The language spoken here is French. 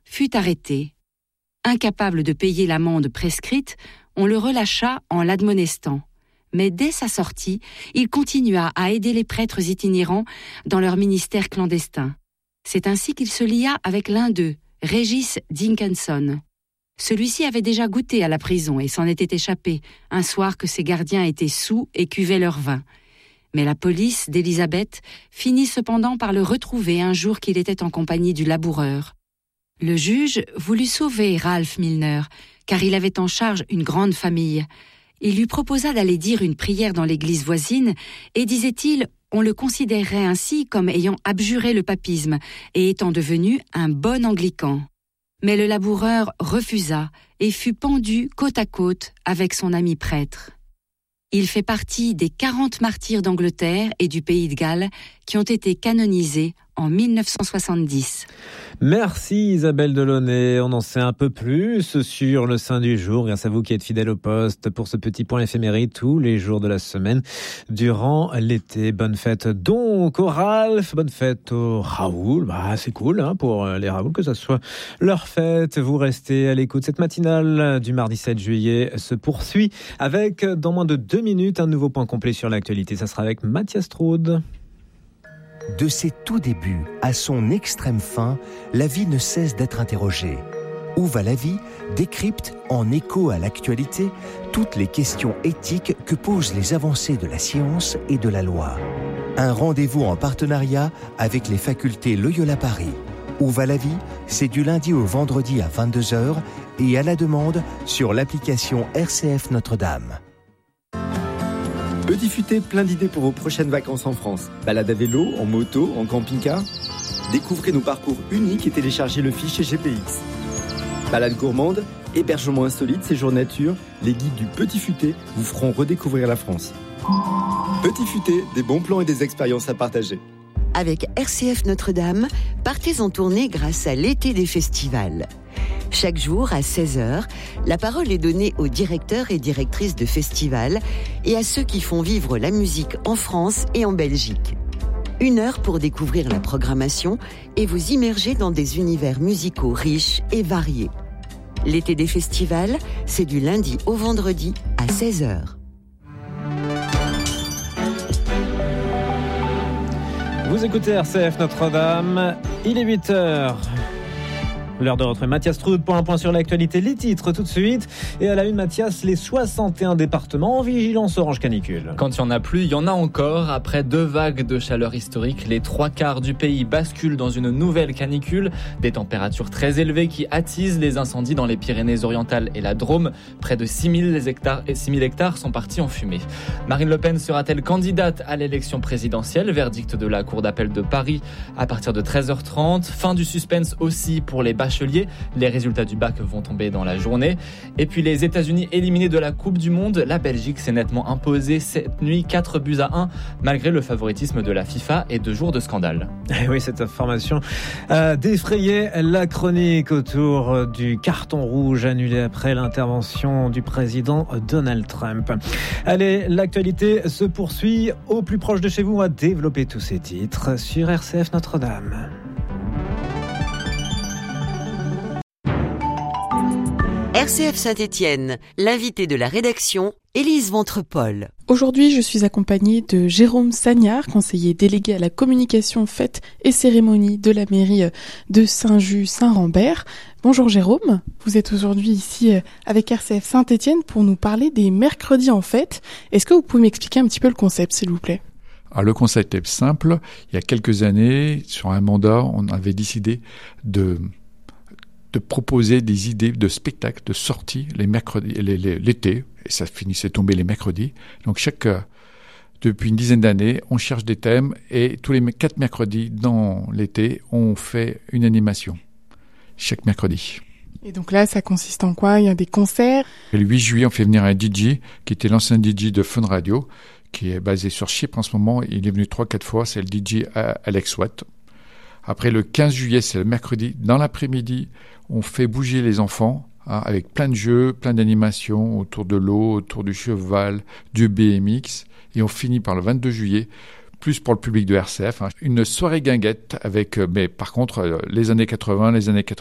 fut arrêté. Incapable de payer l'amende prescrite, on le relâcha en l'admonestant. Mais dès sa sortie, il continua à aider les prêtres itinérants dans leur ministère clandestin. C'est ainsi qu'il se lia avec l'un d'eux, Regis Dinkenson. Celui-ci avait déjà goûté à la prison et s'en était échappé, un soir que ses gardiens étaient saouls et cuvaient leur vin. Mais la police d'Élisabeth finit cependant par le retrouver un jour qu'il était en compagnie du laboureur. Le juge voulut sauver Ralph Milner, car il avait en charge une grande famille. Il lui proposa d'aller dire une prière dans l'église voisine, et disait-il, on le considérerait ainsi comme ayant abjuré le papisme et étant devenu un bon anglican. Mais le laboureur refusa et fut pendu côte à côte avec son ami prêtre. Il fait partie des 40 martyrs d'Angleterre et du Pays de Galles qui ont été canonisés en 1970. Merci Isabelle Delaunay. On en sait un peu plus sur le Saint du jour grâce à vous qui êtes fidèle au poste pour ce petit point éphéméride tous les jours de la semaine durant l'été. Bonne fête donc au Ralph, bonne fête au Raoul. C'est cool pour les Raoul que ça soit leur fête. Vous restez à l'écoute. Cette matinale du mardi 7 juillet se poursuit avec dans moins de 2 minutes un nouveau point complet sur l'actualité. Ça sera avec Mathias Straude. De ses tout débuts à son extrême fin, la vie ne cesse d'être interrogée. Où va la vie décrypte, en écho à l'actualité, toutes les questions éthiques que posent les avancées de la science et de la loi. Un rendez-vous en partenariat avec les facultés Loyola Paris. Où va la vie ? C'est du lundi au vendredi à 22h et à la demande sur l'application RCF Notre-Dame. Petit Futé, plein d'idées pour vos prochaines vacances en France. Balade à vélo, en moto, en camping-car. Découvrez nos parcours uniques et téléchargez le fichier GPX. Balade gourmande, hébergement insolite, séjour nature, les guides du Petit Futé vous feront redécouvrir la France. Petit Futé, des bons plans et des expériences à partager. Avec RCF Notre-Dame, partez en tournée grâce à l'été des festivals. Chaque jour, à 16h, la parole est donnée aux directeurs et directrices de festivals et à ceux qui font vivre la musique en France et en Belgique. 1 heure pour découvrir la programmation et vous immerger dans des univers musicaux riches et variés. L'été des festivals, c'est du lundi au vendredi à 16h. Vous écoutez RCF Notre-Dame, il est 8h. L'heure de retrouver Mathias Straude pour un point sur l'actualité. Les titres tout de suite. Et à la une, Mathias, les 61 départements en vigilance orange canicule. Quand il n'y en a plus, il y en a encore. Après 2 vagues de chaleur historiques, les 3/4 du pays basculent dans une nouvelle canicule. Des températures très élevées qui attisent les incendies dans les Pyrénées-Orientales et la Drôme. Près de 6 000 hectares sont partis en fumée. Marine Le Pen sera-t-elle candidate à l'élection présidentielle ? Verdict de la Cour d'appel de Paris à partir de 13h30. Fin du suspense aussi pour les bacheliers. Les résultats du bac vont tomber dans la journée. Et puis les États-Unis éliminés de la Coupe du Monde. La Belgique s'est nettement imposée cette nuit 4-1 malgré le favoritisme de la FIFA et 2 jours de scandale. Et oui, cette information a défrayé la chronique autour du carton rouge annulé après l'intervention du président Donald Trump. Allez, l'actualité se poursuit au plus proche de chez vous. On va développer tous ces titres sur RCF Notre-Dame. RCF Saint-Étienne, l'invité de la rédaction, Élise Ventrepol. Aujourd'hui, je suis accompagnée de Jérôme Sagnard, conseiller délégué à la communication, fêtes et cérémonies de la mairie de Saint-Just-Saint-Rambert. Bonjour Jérôme, vous êtes aujourd'hui ici avec RCF Saint-Étienne pour nous parler des mercredis en fête. Est-ce que vous pouvez m'expliquer un petit peu le concept, s'il vous plaît ? Alors, le concept est simple. Il y a quelques années, sur un mandat, on avait décidé de proposer des idées de spectacles, de sorties les mercredis, l'été, et ça finissait tomber les mercredis. Donc depuis une dizaine d'années, on cherche des thèmes et tous les 4 mercredis dans l'été, on fait une animation. Chaque mercredi. Et donc là, ça consiste en quoi ? Il y a des concerts ? Et le 8 juillet, on fait venir un DJ qui était l'ancien DJ de Fun Radio, qui est basé sur Chypre en ce moment. Il est venu 3-4 fois, c'est le DJ Alex Watt. Après le 15 juillet, c'est le mercredi. Dans l'après-midi, on fait bouger les enfants avec plein de jeux, plein d'animations autour de l'eau, autour du cheval, du BMX. Et on finit par le 22 juillet, plus pour le public de RCF, une soirée guinguette avec, mais par contre, les années 80, les années 90.